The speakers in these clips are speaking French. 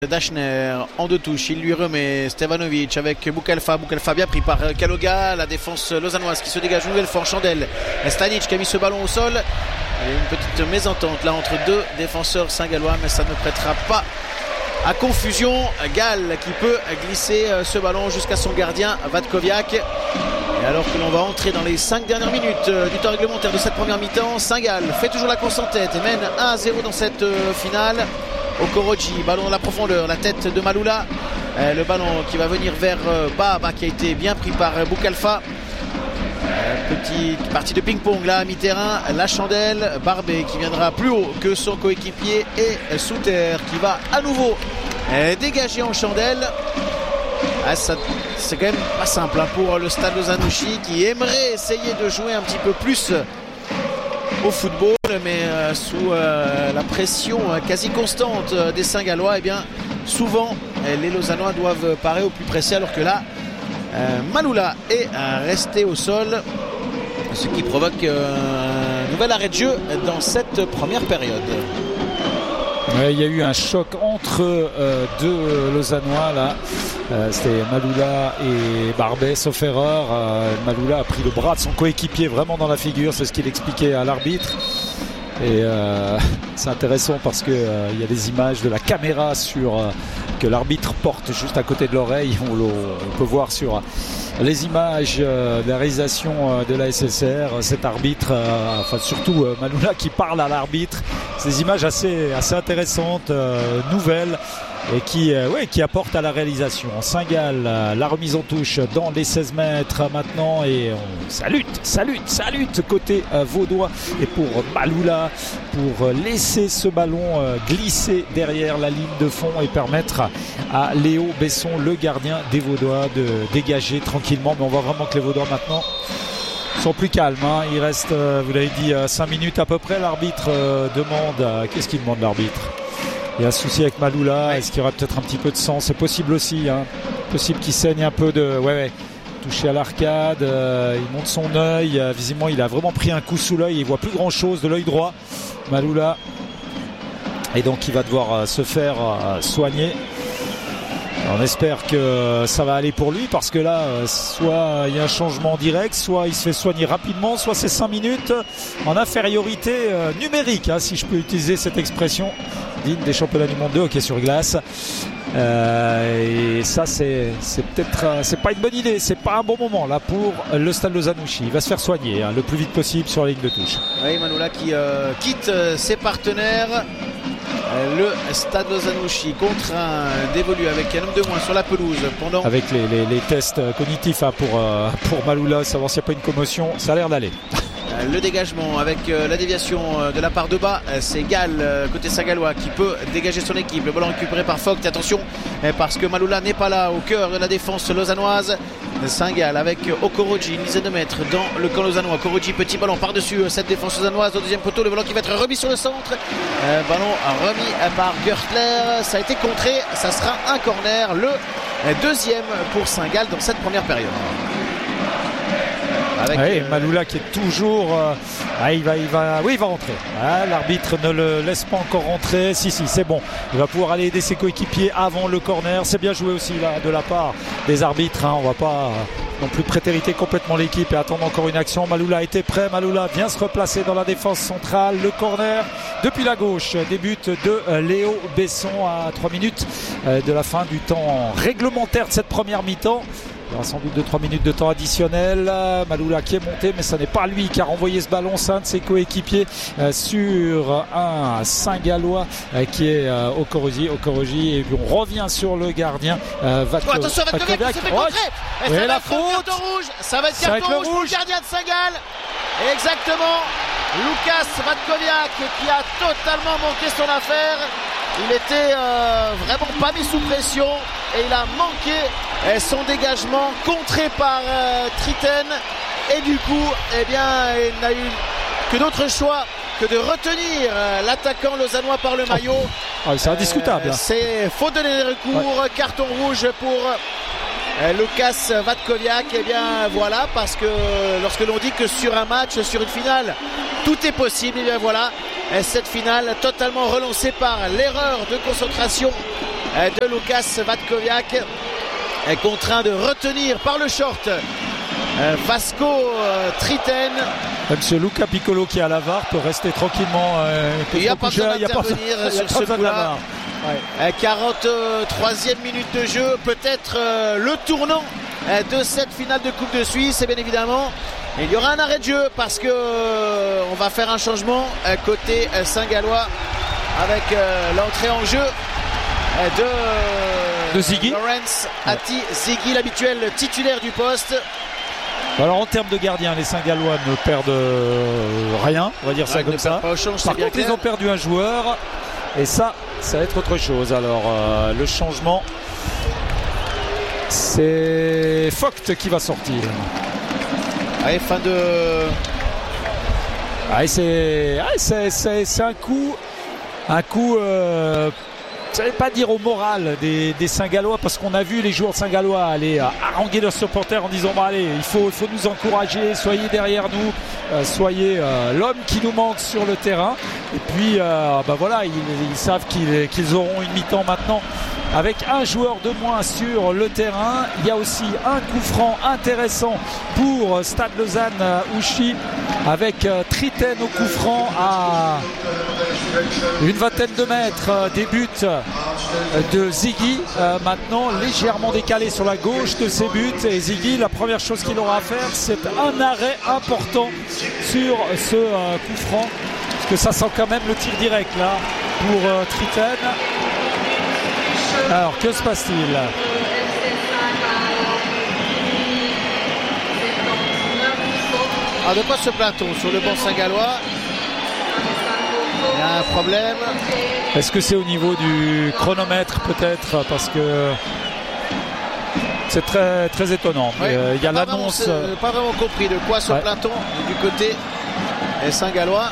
Dachner en deux touches, il lui remet Stevanovic avec Boukalfa bien pris par Kaloga, la défense lausannoise qui se dégage une nouvelle fois en chandelle. Stanic qui a mis ce ballon au sol. Il y a une petite mésentente là entre deux défenseurs saint-gallois, mais ça ne prêtera pas à confusion. Gall qui peut glisser ce ballon jusqu'à son gardien Vatkoviak. Et alors que l'on va entrer dans les 5 dernières minutes du temps réglementaire de cette première mi-temps, Saint-Gall fait toujours la course en tête et mène 1-0 dans cette finale. Okoroji, ballon dans la profondeur, la tête de Maloula, le ballon qui va venir vers Baba qui a été bien pris par Boukalfa. Petite partie de ping-pong là à mi-terrain, la chandelle, Barbet qui viendra plus haut que son coéquipier et Souter qui va à nouveau dégager en chandelle. C'est quand même pas simple pour le Stade Lausanne-Ouchy qui aimerait essayer de jouer un petit peu plus au football, mais sous la pression quasi constante des Saint-Gallois, et bien souvent les Lausannois doivent parer au plus pressé, alors que là Maloula est resté au sol, ce qui provoque un nouvel arrêt de jeu dans cette première période. Il y a eu un choc entre deux Lausannois là. C'était Maloula et Barbet, sauf erreur. Maloula a pris le bras de son coéquipier vraiment dans la figure, c'est ce qu'il expliquait à l'arbitre. Et c'est intéressant parce que il y a des images de la caméra que l'arbitre porte juste à côté de l'oreille. On peut voir sur les images de la réalisation de la SSR cet arbitre, enfin surtout Maloula qui parle à l'arbitre. Ces images assez intéressantes, nouvelles, et qui apporte à la réalisation. Saint-Gall, la remise en touche dans les 16 mètres maintenant, et on salute côté vaudois, et pour Maloula pour laisser ce ballon glisser derrière la ligne de fond et permettre à Léo Besson, le gardien des Vaudois, de dégager tranquillement. Mais on voit vraiment que les Vaudois maintenant sont plus calmes, hein. Il reste, vous l'avez dit, 5 minutes à peu près. L'arbitre demande, qu'est-ce qu'il demande l'arbitre? Il y a un souci avec Maloula. Est-ce qu'il y aurait peut-être un petit peu de sang? C'est possible aussi, hein. Possible qu'il saigne un peu de... Ouais. Touché à l'arcade, il monte son œil. Visiblement, il a vraiment pris un coup sous l'œil. Il voit plus grand chose de l'œil droit, Maloula. Et donc, il va devoir se faire soigner. On espère que ça va aller pour lui, parce que là, soit il y a un changement direct, soit il se fait soigner rapidement, soit c'est 5 minutes en infériorité numérique, hein, si je peux utiliser cette expression digne des championnats du monde de hockey sur glace. Et ça, c'est pas une bonne idée, c'est pas un bon moment là pour le Stade Lausanne-Ouchy. Il va se faire soigner le plus vite possible sur la ligne de touche. Oui, Maloula qui quitte ses partenaires. Le Stade Lausanne-Ouchy contraint d'évoluer avec un homme de moins sur la pelouse pendant... Avec les tests cognitifs pour Maloula, savoir s'il n'y a pas une commotion, ça a l'air d'aller. Le dégagement avec la déviation de la part de bas, c'est Gall côté Saint-Gallois qui peut dégager son équipe. Le ballon récupéré par Vogt, attention parce que Maloula n'est pas là au cœur de la défense lausannoise. Saint-Gall avec Okoroji, une dizaine de mètres dans le camp lausannois. Okoroji, petit ballon par-dessus cette défense lausannoise au deuxième poteau, le ballon qui va être remis sur le centre. Ballon remis par Gertler, ça a été contré, ça sera un corner, le deuxième pour Saint-Gall dans cette première période. Avec Maloula qui est toujours il va rentrer. L'arbitre ne le laisse pas encore rentrer. Si, c'est bon. Il va pouvoir aller aider ses coéquipiers avant le corner. C'est bien joué aussi là de la part des arbitres, hein. On va pas non plus prétériter complètement l'équipe et attendre encore une action. Maloula était prêt. Maloula vient se replacer dans la défense centrale. Le corner depuis la gauche. Débute de Léo Besson à 3 minutes de la fin du temps réglementaire de cette première mi-temps. Il y aura sans doute 2-3 minutes de temps additionnel. Maloula qui est monté, mais ce n'est pas lui qui a renvoyé ce ballon. C'est un de ses coéquipiers sur un Saint-Gallois qui est Okoroji. Et puis on revient sur le gardien Attention, Vatkoviak qui s'est fait contrer. Et ça va être carton rouge. Ça va être carton rouge pour le gardien de Saint-Gall. Exactement. Lucas Vatkoviak qui a totalement manqué son affaire. Il était vraiment pas mis sous pression et il a manqué son dégagement, contré par Triten, et du coup il n'a eu que d'autre choix que de retenir l'attaquant lausannois par le maillot. C'est indiscutable. C'est faute de recours, carton rouge pour Lucas Vatkoviak. Et bien voilà, parce que lorsque l'on dit que sur un match, sur une finale, tout est possible, et bien voilà, cette finale totalement relancée par l'erreur de concentration de Lukas Vatkoviak, est contraint de retenir par le short Vasco Triten. Même ce Luca Piccolo qui est à la VAR peut rester tranquillement. Il n'y a pas besoin d'intervenir sur ce coup-là. 43e minute de jeu, peut-être le tournant de cette finale de Coupe de Suisse. Et bien évidemment, il y aura un arrêt de jeu parce que on va faire un changement côté Saint-Gallois avec l'entrée en jeu de Ziggy. Lawrence Ati Ziggy, l'habituel titulaire du poste. Alors en termes de gardien, les Saint-Gallois ne perdent rien, on va dire ça comme ça. Par contre, ils ont perdu un joueur et ça va être autre chose. Alors le changement, c'est Vogt qui va sortir. Allez, fin de... C'est un coup je ne vais pas dire au moral des Saint-Gallois, parce qu'on a vu les joueurs Saint-Gallois aller haranguer leurs supporters en disant allez, il faut nous encourager, soyez derrière nous, soyez l'homme qui nous manque sur le terrain. Et puis voilà, ils savent qu'ils auront une mi-temps maintenant avec un joueur de moins sur le terrain. Il y a aussi un coup franc intéressant pour Stade Lausanne-Ouchy avec Triten au coup franc à une vingtaine de mètres des buts de Ziggy, maintenant légèrement décalé sur la gauche de ses buts. Et Ziggy, la première chose qu'il aura à faire, c'est un arrêt important sur ce coup franc, parce que ça sent quand même le tir direct là pour Triten. Alors que se passe-t-il? Alors de quoi se plaint-on sur le banc Saint-Gallois? Il y a un problème. Est-ce que c'est au niveau du chronomètre peut-être? Parce que c'est très, très étonnant. Ouais, il y a l'annonce. Pas vraiment compris de quoi se plaint-on du côté Saint-Gallois.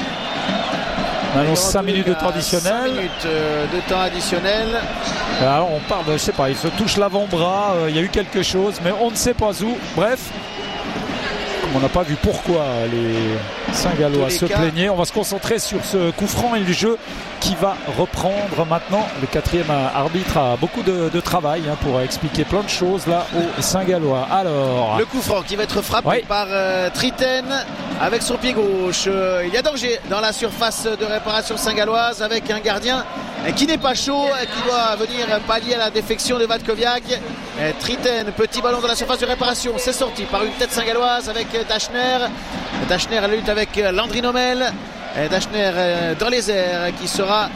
On annonce 5 minutes de temps additionnel. 5 minutes de temps additionnel. Alors on parle, je sais pas, il se touche l'avant-bras, il y a eu quelque chose, mais on ne sait pas où. Bref, comme on n'a pas vu pourquoi les Saint-Gallois se plaignaient, on va se concentrer sur ce coup franc et le jeu qui va reprendre maintenant. Le quatrième arbitre a beaucoup de travail pour expliquer plein de choses là aux Saint-Gallois. Alors, le coup franc qui va être frappé par Triten avec son pied gauche. Il y a danger dans la surface de réparation saint-galloise avec un gardien qui n'est pas chaud, qui doit venir pallier à la défection de Vatkoviak. Triten, petit ballon dans la surface de réparation, c'est sorti par une tête saint-galloise avec Dachner. Dachner à la lutte avec Landry Nomel. Dachner dans les airs qui sera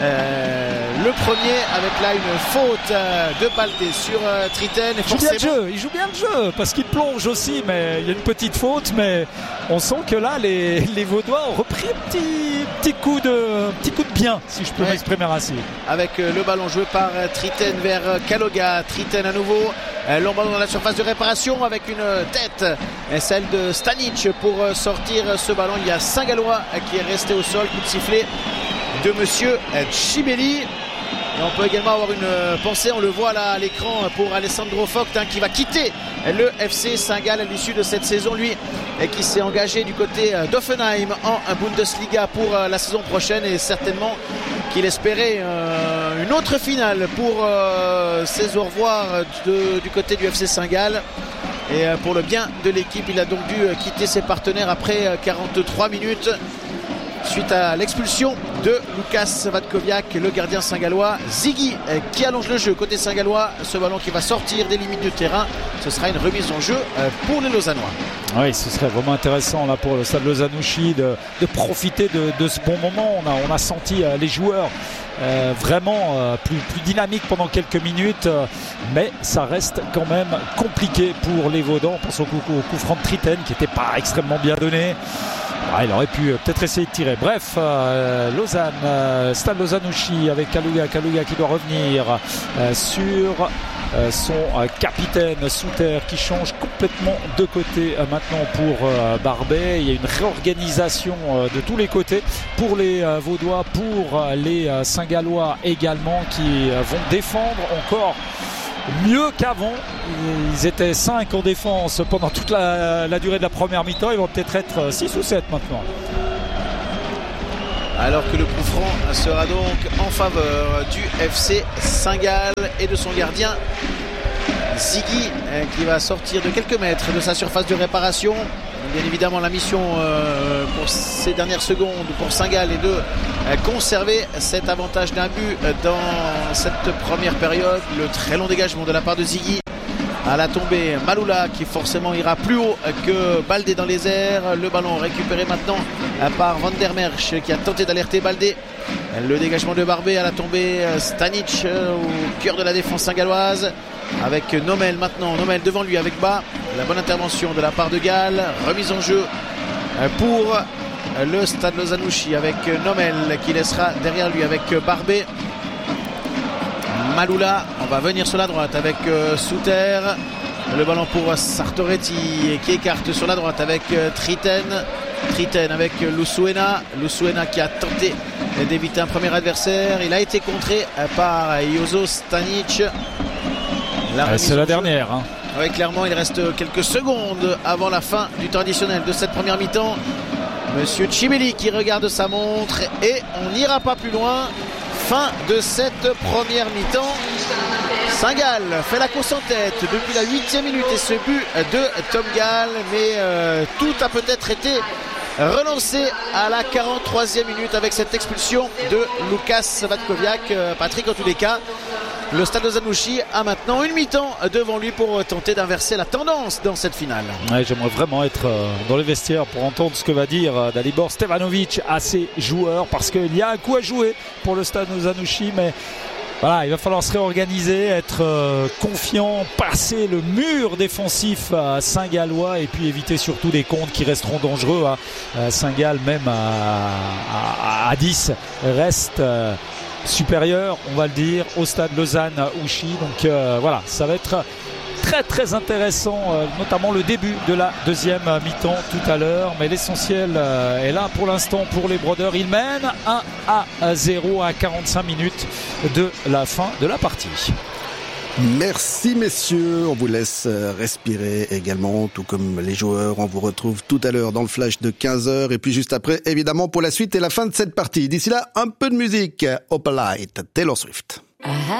le premier avec là une faute de Baldé sur Triten. Il joue bien le jeu parce qu'il plonge aussi, mais il y a une petite faute, mais on sent que là les Vaudois ont repris un petit coup de bien, si je peux m'exprimer ainsi. Avec le ballon joué par Triten vers Kaloga. Triten à nouveau, long ballon dans la surface de réparation avec une tête, celle de Stanic pour sortir ce ballon. Il y a Saint-Gallois qui est resté au sol, coup de sifflet de monsieur Chibelli. Et on peut également avoir une pensée, on le voit là à l'écran, pour Alessandro Vogt qui va quitter le FC Saint-Gall à l'issue de cette saison, lui, et qui s'est engagé du côté d'Offenheim en Bundesliga pour la saison prochaine, et certainement qu'il espérait une autre finale pour ses au revoir du côté du FC Saint-Gall. Et pour le bien de l'équipe, il a donc dû quitter ses partenaires après 43 minutes. Suite à l'expulsion de Lukas Vatkoviak, le gardien saint-gallois. Ziggy qui allonge le jeu côté saint-gallois. Ce ballon qui va sortir des limites du terrain. Ce sera une remise en jeu pour les Lausannois. Oui, ce serait vraiment intéressant là pour le Stade Lausanne-Ouchy de profiter de ce bon moment. On a senti les joueurs vraiment plus dynamiques pendant quelques minutes, mais ça reste quand même compliqué pour les Vaudans. On pense au coup franc de Triten qui n'était pas extrêmement bien donné. Il aurait pu peut-être essayer de tirer. Bref, Lausanne, Stade Lausanne-Ouchy avec Kaluga qui doit revenir sur son capitaine Souter qui change complètement de côté maintenant pour Barbet. Il y a une réorganisation de tous les côtés pour les Vaudois, pour les Saint-Gallois également, qui vont défendre encore mieux qu'avant. Ils étaient 5 en défense pendant toute la durée de la première mi-temps. Ils vont peut-être être 6 ou 7 maintenant. alors que le coup franc sera donc en faveur du FC Saint-Gall et de son gardien Ziggy qui va sortir de quelques mètres de sa surface de réparation. Bien évidemment, la mission pour ces dernières secondes pour Saint-Gall est de conserver cet avantage d'un but dans cette première période. Le très long dégagement de la part de Ziggy. À la tombée, Maloula qui forcément ira plus haut que Baldé dans les airs. Le ballon récupéré maintenant par Van der Merch qui a tenté d'alerter Baldé. Le dégagement de Barbet à la tombée, Stanic au cœur de la défense saint-galloise avec Nomel maintenant, Nomel devant lui avec Bas. La bonne intervention de la part de Gall, remise en jeu pour le Stade Lozanouchi avec Nomel qui laissera derrière lui avec Barbet. Maloula, on va venir sur la droite avec Souter. Le ballon pour Sartoretti qui écarte sur la droite avec Triten. Triten avec Lusuena. Lusuena qui a tenté d'éviter un premier adversaire. Il a été contré par Jozo Stanic. C'est la dernière. Hein. Oui, clairement, il reste quelques secondes avant la fin du temps additionnel de cette première mi-temps. Monsieur Chimeli qui regarde sa montre et on n'ira pas plus loin. Fin de cette première mi-temps. Saint-Gall fait la course en tête depuis la 8e minute et ce but de Tom Gall, mais tout a peut-être été relancé à la 43e minute avec cette expulsion de Lukas Vatkoviak. Patrick, en tous les cas, le Stade Lozanouchi a maintenant une mi-temps devant lui pour tenter d'inverser la tendance dans cette finale. Ouais, j'aimerais vraiment être dans les vestiaires pour entendre ce que va dire Dalibor Stevanovic à ses joueurs, parce qu'il y a un coup à jouer pour le Stade Lozanouchi, mais voilà, il va falloir se réorganiser, être confiant, passer le mur défensif à Saint-Gallois et puis éviter surtout des comptes qui resteront dangereux. Saint-Gall, même à 10, reste supérieur, on va le dire, au Stade Lausanne-Ouchy. Donc voilà, ça va être très très intéressant, notamment le début de la deuxième mi-temps tout à l'heure, mais l'essentiel est là pour l'instant pour les Brodeurs. Ils mènent 1-0 à 45 minutes de la fin de la partie. Merci messieurs, on vous laisse respirer également, tout comme les joueurs. On vous retrouve tout à l'heure dans le flash de 15h et puis juste après, évidemment, pour la suite et la fin de cette partie. D'ici là, un peu de musique. Opalite, Taylor Swift.